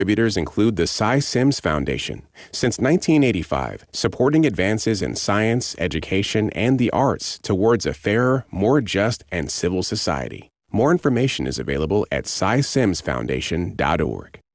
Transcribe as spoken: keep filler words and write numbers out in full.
Contributors include the Cy Sims Foundation, since nineteen eighty-five, supporting advances in science, education, and the arts towards a fairer, more just, and civil society. More information is available at cy sims foundation dot org.